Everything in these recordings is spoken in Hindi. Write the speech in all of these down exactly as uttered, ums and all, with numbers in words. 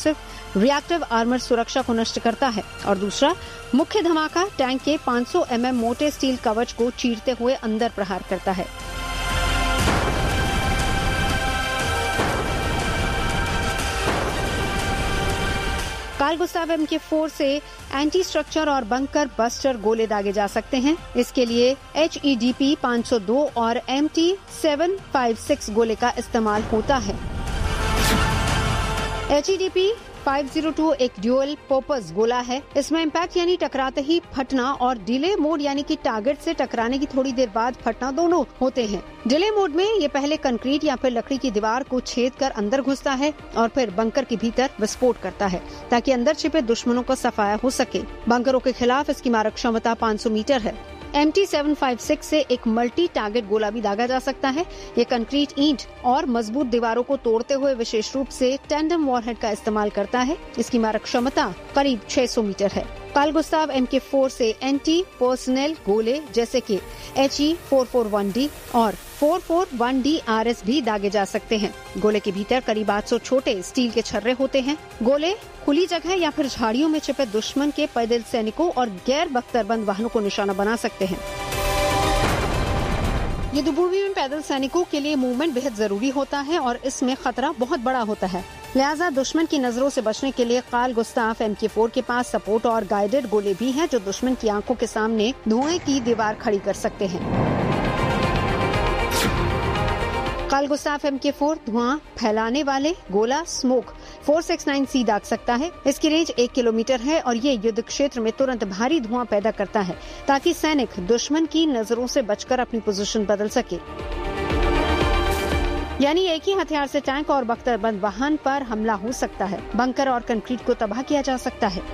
एक्सप्लोसिव रिएक्टिव आर्मर सुरक्षा को नष्ट करता है और दूसरा मुख्य धमाका टैंक के पाँच सौ एम एम मोटे स्टील कवच को चीरते हुए अंदर प्रहार करता है। कार्ल गुस्ताव एम के फोर से एंटी स्ट्रक्चर और बंकर बस्टर गोले दागे जा सकते हैं। इसके लिए एच ई डी पी पाँच सौ दो और एम टी सात सौ छप्पन गोले का इस्तेमाल होता है। एच ई डी पी पाँच सौ दो एक ड्यूअल पर्पस गोला है। इसमें इम्पैक्ट यानी टकराते ही फटना और डिले मोड यानी कि टारगेट से टकराने की थोड़ी देर बाद फटना दोनों होते हैं। डिले मोड में ये पहले कंक्रीट या फिर लकड़ी की दीवार को छेद कर अंदर घुसता है और फिर बंकर के भीतर विस्फोट करता है ताकि अंदर छिपे दुश्मनों का सफाया हो सके। बंकरों के खिलाफ इसकी मारक क्षमता पाँच सौ मीटर है। एम टी सात सौ छप्पन से एक मल्टी टारगेट गोला भी दागा जा सकता है। ये कंक्रीट ईंट और मजबूत दीवारों को तोड़ते हुए विशेष रूप से टैंडम वॉरहेड का इस्तेमाल करता है। इसकी मारक क्षमता करीब छह सौ मीटर है। कार्ल गुस्ताव एम के फोर से एंटी पर्सनल गोले जैसे कि H E four four one D और four four one D R S भी दागे जा सकते हैं। गोले के भीतर करीब आठ सौ छोटे स्टील के छर्रे होते हैं। गोले खुली जगह या फिर झाड़ियों में छिपे दुश्मन के पैदल सैनिकों और गैर बख्तरबंद वाहनों को निशाना बना सकते हैं। युद्धभूमि में पैदल सैनिकों के लिए मूवमेंट बेहद जरूरी होता है और इसमें खतरा बहुत बड़ा होता है। लिहाजा दुश्मन की नजरों से बचने के लिए कार्ल गुस्ताव एम के फोर के पास सपोर्ट और गाइडेड गोले भी हैं जो दुश्मन की आंखों के सामने धुएं की दीवार खड़ी कर सकते हैं। कार्ल गुस्ताव एम के फोर धुआं फैलाने वाले गोला स्मोक चार सौ उनहत्तर सी दाग सकता है। इसकी रेंज एक किलोमीटर है और ये युद्ध क्षेत्र में तुरंत भारी धुआं पैदा करता है ताकि सैनिक दुश्मन की नजरों से बचकर अपनी पोजीशन बदल सके। यानी एक ही हथियार से टैंक और बख्तरबंद वाहन पर हमला हो सकता है। बंकर और कंक्रीट को तबाह किया जा सकता है।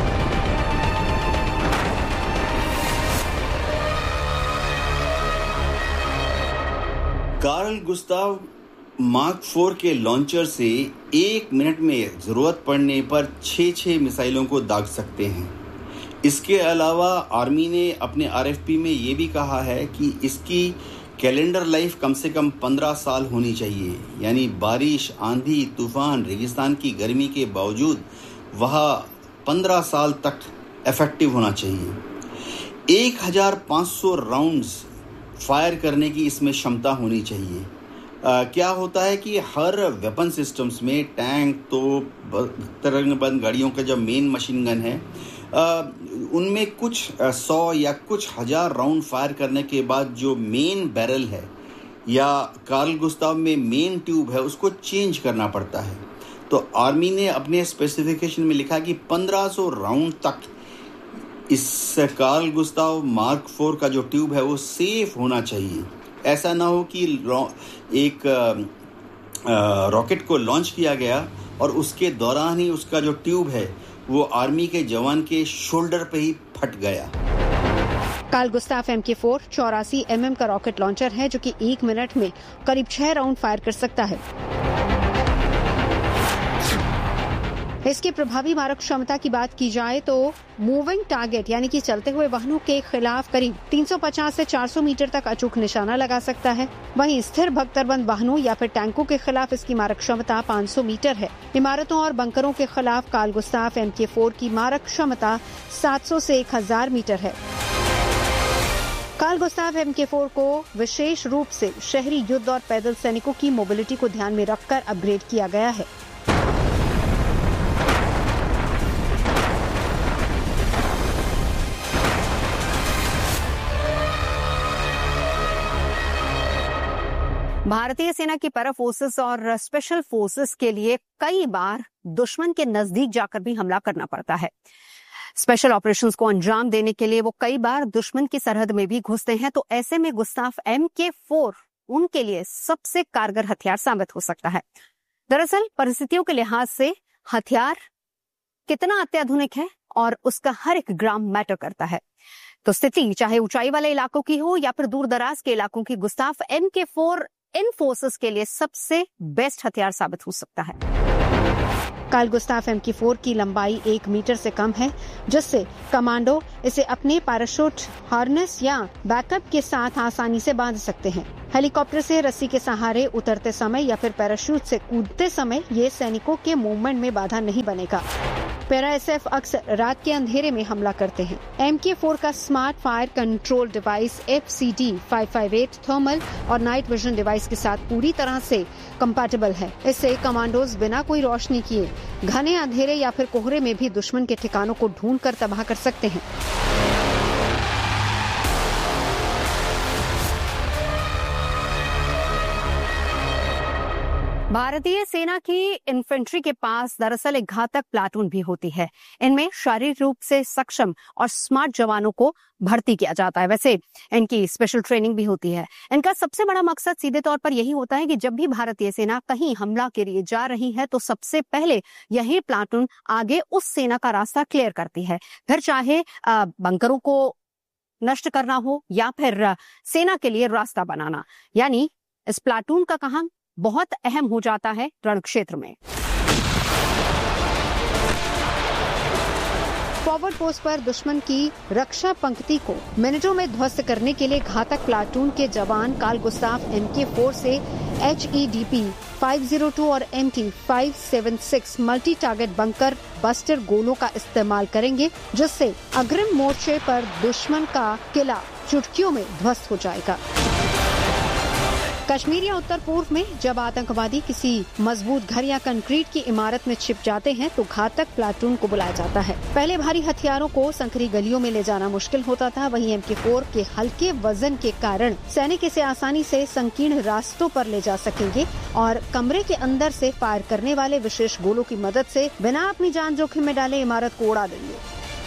कार्ल गुस्ताव मार्क फोर के लॉन्चर से एक मिनट में जरूरत पड़ने पर छह छह मिसाइलों को दाग सकते हैं। इसके अलावा आर्मी ने अपने आर एफ पी में ये भी कहा है कि इसकी कैलेंडर लाइफ कम से कम पंद्रह साल होनी चाहिए। यानी बारिश, आंधी, तूफान, रेगिस्तान की गर्मी के बावजूद वह पंद्रह साल तक इफेक्टिव होना चाहिए। एक हज़ार पाँच सौ राउंड्स फायर करने की इसमें क्षमता होनी चाहिए। आ, क्या होता है कि हर वेपन सिस्टम्स में टैंक, तोप, तरंगबंद गाड़ियों का जो मेन मशीन गन है आ, उनमें कुछ आ, सौ या कुछ हजार राउंड फायर करने के बाद जो मेन बैरल है या कार्ल गुस्ताव में मेन ट्यूब है उसको चेंज करना पड़ता है। तो आर्मी ने अपने स्पेसिफिकेशन में लिखा कि पंद्रह सौ राउंड तक इस कार्ल गुस्ताव मार्क फोर का जो ट्यूब है वो सेफ होना चाहिए। ऐसा ना हो कि एक रॉकेट को लॉन्च किया गया और उसके दौरान ही उसका जो ट्यूब है वो आर्मी के जवान के शोल्डर पे ही फट गया। कार्ल गुस्ताव एम के फोर चौरासी एम एम का रॉकेट लॉन्चर है जो कि एक मिनट में करीब छह राउंड फायर कर सकता है। इसके प्रभावी मारक क्षमता की बात की जाए तो मूविंग टारगेट यानी कि चलते हुए वाहनों के खिलाफ करीब तीन सौ पचास से चार सौ मीटर तक अचूक निशाना लगा सकता है। वहीं स्थिर बख्तरबंद वाहनों या फिर टैंकों के खिलाफ इसकी मारक क्षमता पाँच सौ मीटर है। इमारतों और बंकरों के खिलाफ कार्ल गुस्ताव एम के फोर की मारक क्षमता सात सौ से एक हज़ार मीटर है। कार्ल गुस्ताव एम के फोर को विशेष रूप से शहरी युद्ध और पैदल सैनिकों की मोबिलिटी को ध्यान में रखकर अपग्रेड किया गया है। भारतीय सेना की पैरा फोर्सेस और स्पेशल फोर्सेस के लिए कई बार दुश्मन के नजदीक जाकर भी हमला करना पड़ता है। स्पेशल ऑपरेशंस को अंजाम देने के लिए वो कई बार दुश्मन की सरहद में भी घुसते हैं। तो ऐसे में गुस्ताव एम के फोर उनके लिए सबसे कारगर हथियार साबित हो सकता है। दरअसल परिस्थितियों के लिहाज से हथियार कितना अत्याधुनिक है और उसका हर एक ग्राम मैटर करता है। तो स्थिति चाहे ऊंचाई वाले इलाकों की हो या फिर दूर दराज के इलाकों की, गुस्ताव एम के फोर इन फोर्सेस के लिए सबसे बेस्ट हथियार साबित हो सकता है। कार्ल गुस्ताफ एम के फोर की लंबाई एक मीटर से कम है, जिससे कमांडो इसे अपने पैराशूट हार्नेस या बैकअप के साथ आसानी से बांध सकते हैं। हेलीकॉप्टर से रस्सी के सहारे उतरते समय या फिर पैराशूट से कूदते समय ये सैनिकों के मूवमेंट में बाधा नहीं बनेगा। पैरा एस एफ अक्सर रात के अंधेरे में हमला करते हैं। एम के फोर का smart fire control device F C D five five eight thermal और नाइट विजन डिवाइस के साथ पूरी तरह से कंपैटिबल है। इससे कमांडोज बिना कोई रोशनी किए घने अंधेरे या फिर कोहरे में भी दुश्मन के ठिकानों को ढूंढ कर तबाह कर सकते हैं। भारतीय सेना की इन्फेंट्री के पास दरअसल एक घातक प्लाटून भी होती है। इनमें शारीरिक रूप से सक्षम और स्मार्ट जवानों को भर्ती किया जाता है। वैसे इनकी स्पेशल ट्रेनिंग भी होती है। इनका सबसे बड़ा मकसद सीधे तौर पर यही होता है कि जब भी भारतीय सेना कहीं हमला के लिए जा रही है तो सबसे पहले यही प्लाटून आगे उस सेना का रास्ता क्लियर करती है। फिर चाहे बंकरों को नष्ट करना हो या फिर सेना के लिए रास्ता बनाना, यानी इस प्लाटून का काम बहुत अहम हो जाता है रण क्षेत्र में। फॉरवर्ड पोस्ट पर दुश्मन की रक्षा पंक्ति को मिनटों में ध्वस्त करने के लिए घातक प्लाटून के जवान कार्ल गुस्ताफ एम के फोर से H E D P five zero two और M T five seven six multi target bunker buster गोलों का इस्तेमाल करेंगे, जिससे अग्रिम मोर्चे पर दुश्मन का किला चुटकियों में ध्वस्त हो जाएगा। कश्मीर या उत्तर पूर्व में जब आतंकवादी किसी मजबूत घर या कंक्रीट की इमारत में छिप जाते हैं तो घातक प्लाटून को बुलाया जाता है। पहले भारी हथियारों को संकरी गलियों में ले जाना मुश्किल होता था, वहीं एम के फोर के हल्के वजन के कारण सैनिक इसे आसानी से संकीर्ण रास्तों पर ले जा सकेंगे और कमरे के अंदर से फायर करने वाले विशेष गोलों की मदद से बिना अपनी जान जोखिम में डाले इमारत को उड़ा देंगे।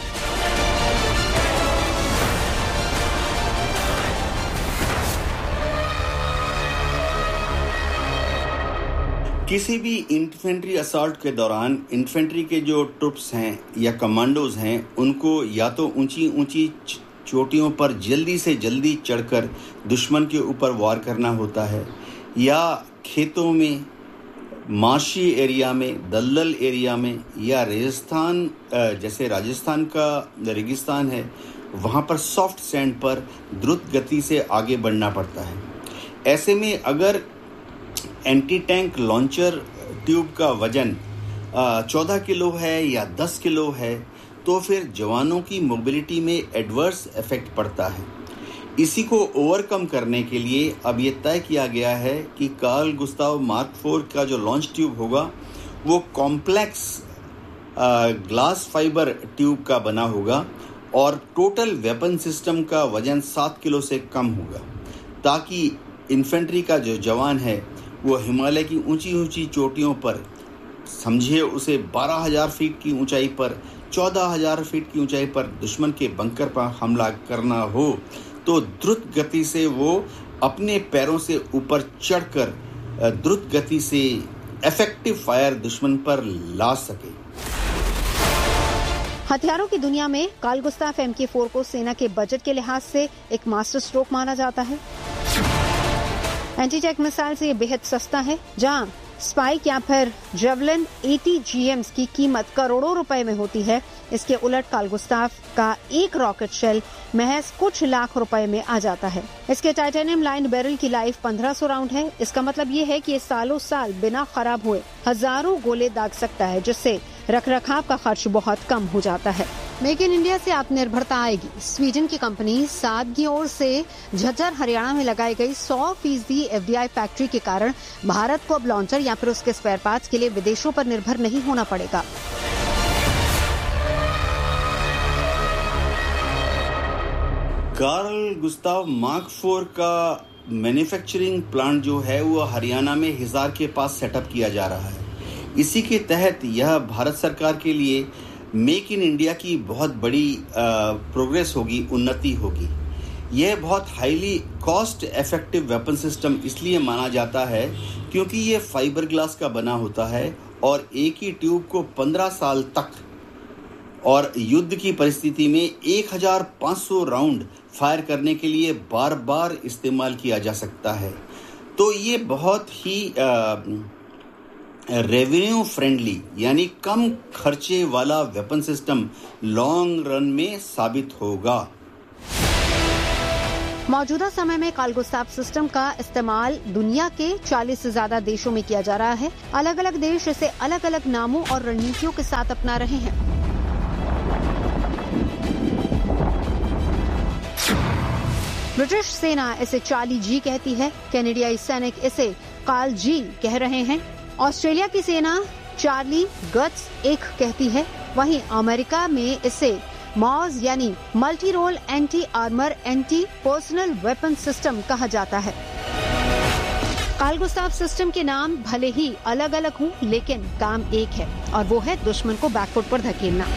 किसी भी इन्फेंट्री असॉल्ट के दौरान इन्फेंट्री के जो ट्रुप्स हैं या कमांडोज हैं, उनको या तो ऊंची ऊंची चोटियों पर जल्दी से जल्दी चढ़कर दुश्मन के ऊपर वार करना होता है, या खेतों में, मार्शी एरिया में, दलदल एरिया में, या राजस्थान जैसे राजस्थान का रेगिस्तान है वहाँ पर सॉफ्ट सैंड पर द्रुत गति से आगे बढ़ना पड़ता है। ऐसे में अगर एंटी टैंक लॉन्चर ट्यूब का वजन चौदह किलो है या दस किलो है तो फिर जवानों की मोबिलिटी में एडवर्स इफेक्ट पड़ता है। इसी को ओवरकम करने के लिए अब ये तय किया गया है कि कार्ल गुस्ताव मार्क फोर का जो लॉन्च ट्यूब होगा वो कॉम्प्लेक्स ग्लास फाइबर ट्यूब का बना होगा और टोटल वेपन सिस्टम का वजन सात किलो से कम होगा, ताकि इन्फेंट्री का जो जवान है वो हिमालय की ऊंची ऊंची चोटियों पर, समझिए उसे बारह हज़ार फीट की ऊंचाई पर, चौदह हज़ार फीट की ऊंचाई पर दुश्मन के बंकर पर हमला करना हो तो द्रुत गति से वो अपने पैरों से ऊपर चढ़कर द्रुत गति से इफेक्टिव फायर दुश्मन पर ला सके। हथियारों की दुनिया में कार्ल गुस्ताफ एम के फोर को सेना के बजट के लिहाज से एक मास्टर स्ट्रोक माना जाता है। एंटी टैंक मिसाइल से ये बेहद सस्ता है। जहां स्पाइक या फिर जेवलिन अस्सी जी एम्स की कीमत करोड़ों रुपए में होती है, इसके उलट कार्ल गुस्ताफ का एक रॉकेट शेल महज कुछ लाख रुपए में आ जाता है। इसके टाइटेनियम लाइन बैरल की लाइफ पंद्रह सौ राउंड है। इसका मतलब ये है कि ये सालों साल बिना खराब हुए हजारों गोले दाग सकता है, जिससे रखरखाव का खर्च बहुत कम हो जाता है। मेक इन इंडिया से आत्मनिर्भरता आएगी। स्वीडन की कंपनी साब की ओर से झज्जर हरियाणा में लगाई गई सौ फीसदी एफ डी आई फैक्ट्री के कारण भारत को अब लॉन्चर या फिर उसके स्पेयर पार्ट्स के लिए विदेशों पर निर्भर नहीं होना पड़ेगा। कार्ल गुस्ताव मार्क फोर का मैन्युफैक्चरिंग प्लांट जो है वो हरियाणा में हिसार के पास सेटअप किया जा रहा है। इसी के तहत यह भारत सरकार के लिए मेक इन इंडिया की बहुत बड़ी प्रोग्रेस होगी, उन्नति होगी। यह बहुत highly cost effective weapon system इसलिए माना जाता है क्योंकि ये फाइबर ग्लास का बना होता है और एक ही ट्यूब को पंद्रह साल तक और युद्ध की परिस्थिति में एक हज़ार पाँच सौ राउंड फायर करने के लिए बार बार इस्तेमाल किया जा सकता है। तो ये बहुत ही रेवेन्यू फ्रेंडली यानी कम खर्चे वाला वेपन सिस्टम लॉन्ग रन में साबित होगा। मौजूदा समय में कार्ल गुस्ताव सिस्टम का इस्तेमाल दुनिया के चालीस से ज्यादा देशों में किया जा रहा है। अलग अलग देश इसे अलग अलग नामों और रणनीतियों के साथ अपना रहे हैं। ब्रिटिश सेना इसे चार्ली जी कहती है, कैनेडियाई सैनिक इसे कार्ल जी कह रहे हैं, ऑस्ट्रेलिया की सेना चार्ली गट्स एक कहती है, वहीं अमेरिका में इसे मॉज यानी multi role anti armour anti personal weapon system कहा जाता है। कार्ल गुस्ताव सिस्टम के नाम भले ही अलग अलग हों, लेकिन काम एक है और वो है दुश्मन को बैकफुट पर धकेलना।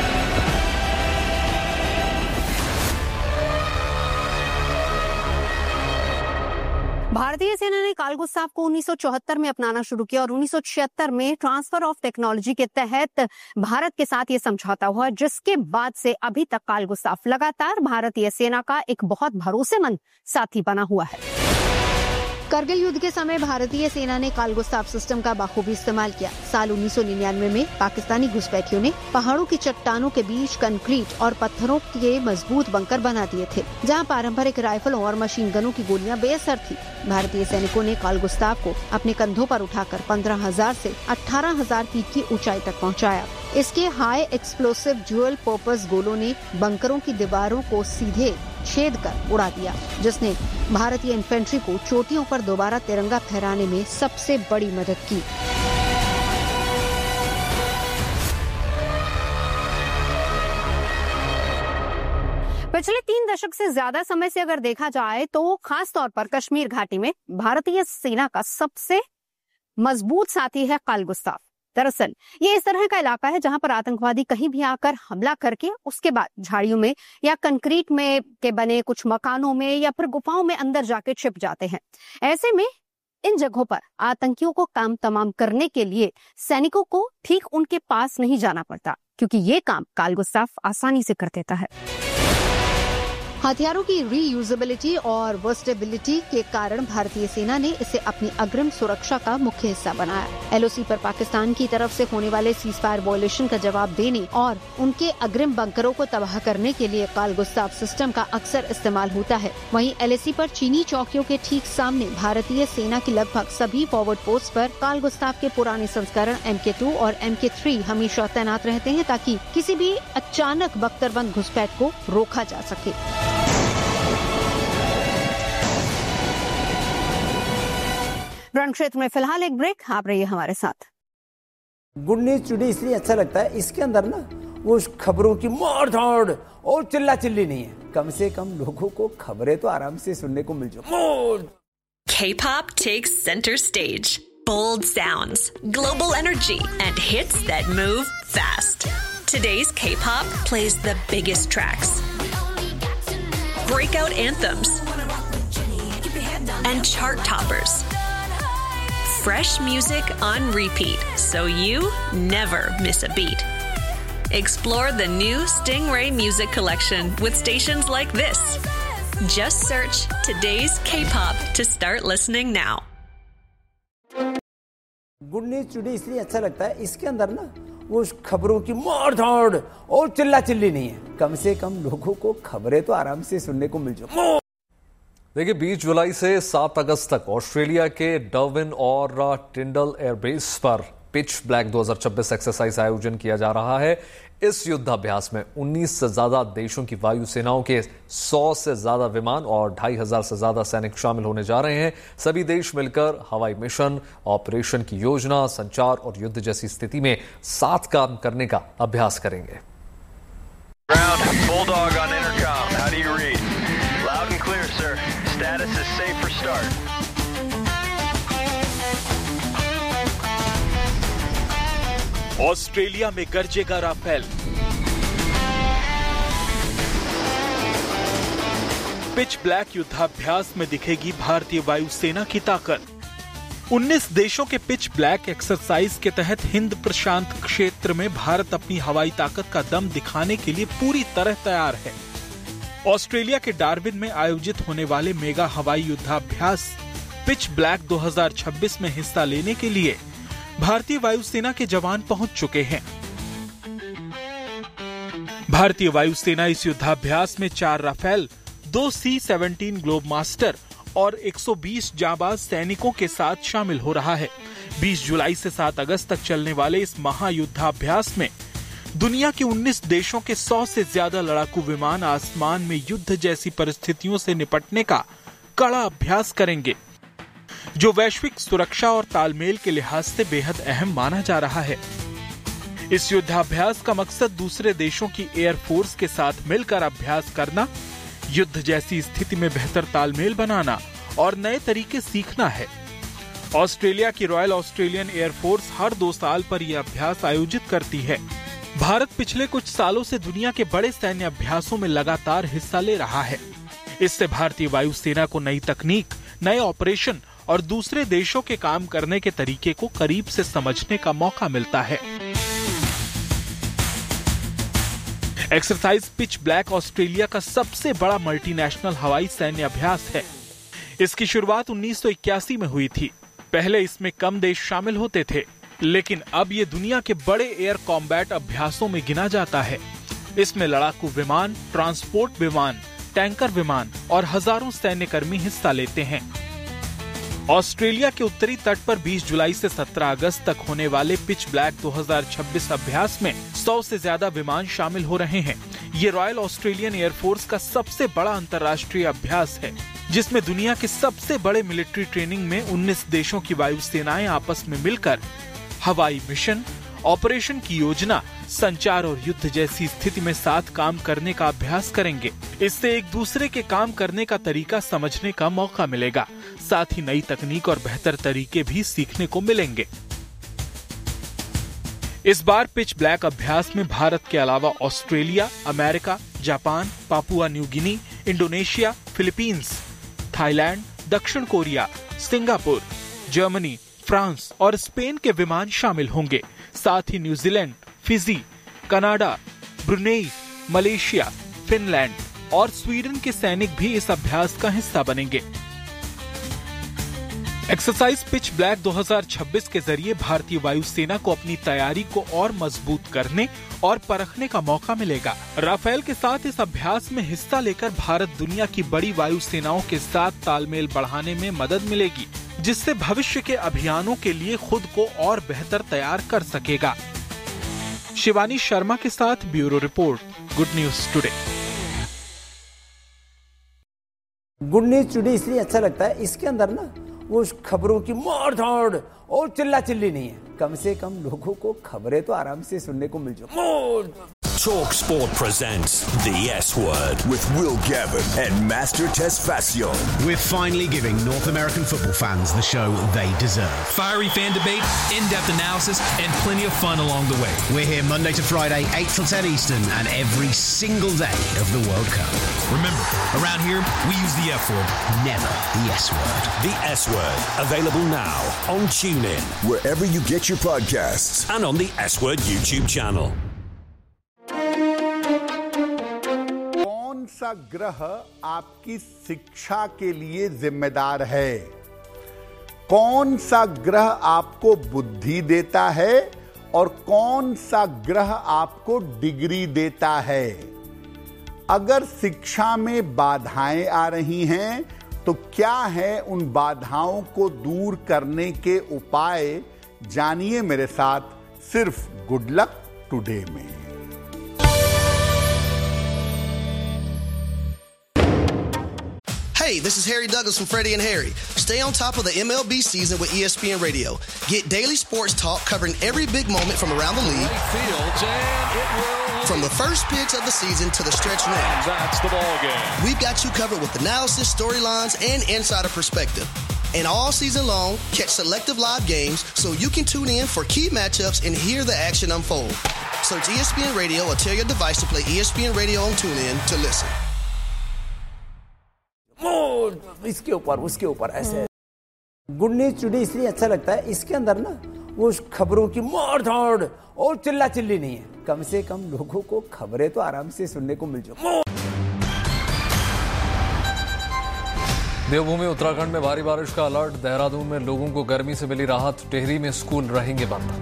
भारतीय सेना ने कार्ल गुस्ताव को उन्नीस सौ चौहत्तर में अपनाना शुरू किया और उन्नीस सौ छिहत्तर में ट्रांसफर ऑफ टेक्नोलॉजी के तहत भारत के साथ ये समझौता हुआ, जिसके बाद से अभी तक कार्ल गुस्ताव लगातार भारतीय सेना का एक बहुत भरोसेमंद साथी बना हुआ है। करगिल युद्ध के समय भारतीय सेना ने कार्ल गुस्ताव सिस्टम का बाखूबी इस्तेमाल किया। साल उन्नीस सौ निन्यानवे में पाकिस्तानी घुसपैठियों ने पहाड़ों की चट्टानों के बीच कंक्रीट और पत्थरों के मजबूत बंकर बना दिए थे, जहां पारंपरिक राइफलों और मशीन गनों की गोलियां बेअसर थी। भारतीय सैनिकों ने कार्ल गुस्ताव को अपने कंधों पर उठाकर पंद्रह हजार से अठारह हजार फीट की ऊंचाई तक पहुंचाया। इसके हाई एक्सप्लोसिव ड्यूअल पर्पस गोलों ने बंकरों की दीवारों को सीधे छेद कर उड़ा दिया, जिसने भारतीय इन्फेंट्री को चोटियों पर दोबारा तिरंगा फहराने में सबसे बड़ी मदद की। पिछले तीन दशक से ज्यादा समय से अगर देखा जाए तो खास तौर पर कश्मीर घाटी में भारतीय सेना का सबसे मजबूत साथी है कार्ल गुस्ताव। दरअसल ये इस तरह का इलाका है जहां पर आतंकवादी कहीं भी आकर हमला करके उसके बाद झाड़ियों में या कंक्रीट में के बने कुछ मकानों में या फिर गुफाओं में अंदर जाके छिप जाते हैं। ऐसे में इन जगहों पर आतंकियों को काम तमाम करने के लिए सैनिकों को ठीक उनके पास नहीं जाना पड़ता, क्योंकि ये काम कार्ल गुस्ताव आसानी से कर देता है। हथियारों की रीयूजेबिलिटी और वर्सेटिलिटी के कारण भारतीय सेना ने इसे अपनी अग्रिम सुरक्षा का मुख्य हिस्सा बनाया। एलओसी पर पाकिस्तान की तरफ से होने वाले सीजफायर वायलेशन का जवाब देने और उनके अग्रिम बंकरों को तबाह करने के लिए कार्ल गुस्ताव सिस्टम का अक्सर इस्तेमाल होता है। वहीं एलओसी पर चीनी चौकियों के ठीक सामने भारतीय सेना की लगभग सभी फॉरवर्ड पोस्ट पर कार्ल गुस्ताव के पुराने संस्करण एम के टू और एम के थ्री हमेशा तैनात रहते हैं, ताकि किसी भी अचानक बख्तरबंद घुसपैठ को रोका जा सके। रण क्षेत्र में फिलहाल एक ब्रेक, आप रहिए हमारे साथ। गुड न्यूज टुडे इसलिए अच्छा लगता है, इसके अंदर ना वो खबरों की मार धाड़ और चिल्ला चिल्ली नहीं है। कम से कम लोगों को खबरें तो आराम से सुनने को मिल जाए। K-pop takes center stage. Bold sounds, global energy, and hits that move fast. Today's K-pop plays the biggest tracks, breakout anthems, and chart toppers. Fresh music on repeat, so you never miss a beat. Explore the new Stingray Music Collection with stations like this. Just search today's K-pop to start listening now. Good news today इसलिए अच्छा लगता है, इसके अंदर ना वो खबरों की मार धाड़ और चिल्ला चिल्ली नहीं है। कम से कम लोगों को खबरें तो आराम से सुनने को मिल जाए। देखिए, बीस जुलाई से सात अगस्त तक ऑस्ट्रेलिया के डार्विन और टिंडल एयरबेस पर पिच ब्लैक दो हज़ार छब्बीस एक्सरसाइज आयोजन किया जा रहा है। इस युद्धाभ्यास में उन्नीस से ज्यादा देशों की वायु सेनाओं के सौ से ज्यादा विमान और ढाई हजार से ज्यादा सैनिक शामिल होने जा रहे हैं। सभी देश मिलकर हवाई मिशन, ऑपरेशन की योजना, संचार और युद्ध जैसी स्थिति में साथ काम करने का अभ्यास करेंगे। Status is safe for start. Australia में गरजेगा राफेल। पिच ब्लैक युद्धाभ्यास में दिखेगी भारतीय वायुसेना की ताकत। उन्नीस देशों के पिच ब्लैक एक्सरसाइज के तहत हिंद प्रशांत क्षेत्र में भारत अपनी हवाई ताकत का दम दिखाने के लिए पूरी तरह तैयार है। ऑस्ट्रेलिया के डार्विन में आयोजित होने वाले मेगा हवाई युद्धाभ्यास पिच ब्लैक दो हज़ार छब्बीस में हिस्सा लेने के लिए भारतीय वायुसेना के जवान पहुंच चुके हैं। भारतीय वायुसेना इस युद्धाभ्यास में चार राफेल, दो सी सेवनटीन ग्लोब मास्टर और एक सौ बीस जांबाज सैनिकों के साथ शामिल हो रहा है। बीस जुलाई से सात अगस्त तक चलने वाले इस महायुद्धाभ्यास में दुनिया के उन्नीस देशों के सौ से ज्यादा लड़ाकू विमान आसमान में युद्ध जैसी परिस्थितियों से निपटने का कड़ा अभ्यास करेंगे, जो वैश्विक सुरक्षा और तालमेल के लिहाज से बेहद अहम माना जा रहा है। इस युद्धाभ्यास का मकसद दूसरे देशों की एयरफोर्स के साथ मिलकर अभ्यास करना, युद्ध जैसी स्थिति में बेहतर तालमेल बनाना और नए तरीके सीखना है। ऑस्ट्रेलिया की रॉयल ऑस्ट्रेलियन एयरफोर्स हर दो साल पर यह अभ्यास आयोजित करती है। भारत पिछले कुछ सालों से दुनिया के बड़े सैन्य अभ्यासों में लगातार हिस्सा ले रहा है। इससे भारतीय वायुसेना को नई तकनीक, नए ऑपरेशन और दूसरे देशों के काम करने के तरीके को करीब से समझने का मौका मिलता है। एक्सरसाइज पिच ब्लैक ऑस्ट्रेलिया का सबसे बड़ा मल्टीनेशनल हवाई सैन्य अभ्यास है। इसकी शुरुआत उन्नीस सौ इक्यासी में हुई थी। पहले इसमें कम देश शामिल होते थे, लेकिन अब ये दुनिया के बड़े एयर कॉम्बैट अभ्यासों में गिना जाता है। इसमें लड़ाकू विमान, ट्रांसपोर्ट विमान, टैंकर विमान और हजारों सैन्य कर्मी हिस्सा लेते हैं। ऑस्ट्रेलिया के उत्तरी तट पर बीस जुलाई से सत्रह अगस्त तक होने वाले पिच ब्लैक दो हज़ार छब्बीस अभ्यास में सौ से ज्यादा विमान शामिल हो रहे हैं। ये रॉयल ऑस्ट्रेलियन एयरफोर्स का सबसे बड़ा अंतर्राष्ट्रीय अभ्यास है, जिसमें दुनिया के सबसे बड़े मिलिट्री ट्रेनिंग में उन्नीस देशों की वायुसेनाएं आपस में मिलकर हवाई मिशन, ऑपरेशन की योजना, संचार और युद्ध जैसी स्थिति में साथ काम करने का अभ्यास करेंगे। इससे एक दूसरे के काम करने का तरीका समझने का मौका मिलेगा, साथ ही नई तकनीक और बेहतर तरीके भी सीखने को मिलेंगे। इस बार पिच ब्लैक अभ्यास में भारत के अलावा Australia, America, Japan, Papua New Guinea, Indonesia, Philippines, Thailand, दक्षिण कोरिया, सिंगापुर, जर्मनी, फ्रांस और स्पेन के विमान शामिल होंगे। साथ ही New Zealand, Fiji, Canada, Brunei, Malaysia, Finland और स्वीडन के सैनिक भी इस अभ्यास का हिस्सा बनेंगे। एक्सरसाइज पिच ब्लैक दो हज़ार छब्बीस के जरिए भारतीय वायुसेना को अपनी तैयारी को और मजबूत करने और परखने का मौका मिलेगा। राफेल के साथ इस अभ्यास में हिस्सा लेकर भारत दुनिया की बड़ी वायुसेनाओं के साथ तालमेल बढ़ाने में मदद मिलेगी, जिससे भविष्य के अभियानों के लिए खुद को और बेहतर तैयार कर सकेगा। शिवानी शर्मा के साथ bureau report, good news today. Good news today इसलिए अच्छा लगता है, इसके अंदर ना वो खबरों की मार धाड़ और चिल्ला चिल्ली नहीं है। कम से कम लोगों को खबरें तो आराम से सुनने को मिल जाए। Talk Sport presents The S Word with Will Gavin and Master Tesfacion. We're finally giving North American football fans the show they deserve. Fiery fan debate, in-depth analysis, and plenty of fun along the way. We're here Monday to Friday, eight till ten Eastern, and every single day of the World Cup. Remember, around here, we use the F word. Never the S Word. The S Word, available now on TuneIn, wherever you get your podcasts, and on the S Word YouTube channel. कौन सा ग्रह आपकी शिक्षा के लिए जिम्मेदार है? कौन सा ग्रह आपको बुद्धि देता है और कौन सा ग्रह आपको डिग्री देता है? अगर शिक्षा में बाधाएं आ रही हैं, तो क्या है उन बाधाओं को दूर करने के उपाय? जानिए मेरे साथ सिर्फ गुड लक टुडे में। Hey, this is Harry Douglas from Freddie and Harry. Stay on top of the M L B season with E S P N Radio. Get daily sports talk covering every big moment from around the league. From the first pitch of the season to the stretch run. That's the ball game. We've got you covered with analysis, storylines, and insider perspective. And all season long, catch selective live games so you can tune in for key matchups and hear the action unfold. Search E S P N Radio or tell your device to play E S P N Radio on TuneIn to listen. इसके ऊपर उसके ऊपर ऐसे। गुड न्यूज टुडे इसलिए अच्छा लगता है, इसके अंदर ना वो खबरों की मार धाड़ और चिल्ला चिल्ली नहीं है। कम से कम लोगों को खबरें तो आराम से सुनने को मिल जाए। देवभूमि उत्तराखंड में भारी बारिश का अलर्ट। देहरादून में लोगों को गर्मी से मिली राहत। टिहरी में स्कूल रहेंगे बंद।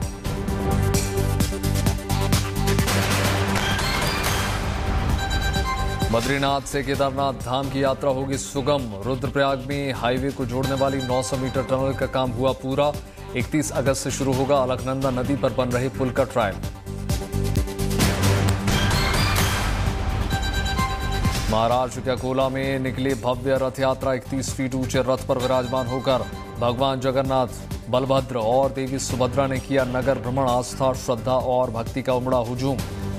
बद्रीनाथ से केदारनाथ धाम की यात्रा होगी सुगम। रुद्रप्रयाग में हाईवे को जोड़ने वाली नौ सौ मीटर टनल का काम हुआ पूरा। इकतीस अगस्त से शुरू होगा अलकनंदा नदी पर बन रही पुल का ट्रायल। महाराष्ट्र के अकोला में निकली भव्य रथ यात्रा। इकतीस फीट ऊंचे रथ पर विराजमान होकर भगवान जगन्नाथ, बलभद्र और देवी सुभद्रा ने किया नगर भ्रमण। आस्था, श्रद्धा और भक्ति का उमड़ा हुजूम।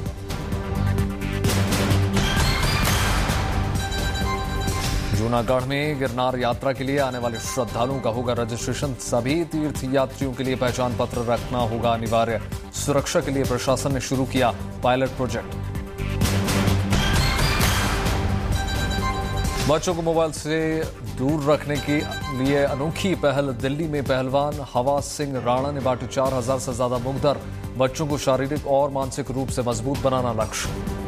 जूनागढ़ में गिरनार यात्रा के लिए आने वाले श्रद्धालुओं का होगा रजिस्ट्रेशन। सभी तीर्थ यात्रियों के लिए पहचान पत्र रखना होगा अनिवार्य। सुरक्षा के लिए प्रशासन ने शुरू किया पायलट प्रोजेक्ट। बच्चों को मोबाइल से दूर रखने के लिए अनोखी पहल। दिल्ली में पहलवान हवा सिंह राणा ने बांटे चार हजार से ज्यादा मुखदर। बच्चों को शारीरिक और मानसिक रूप से मजबूत बनाना लक्ष्य।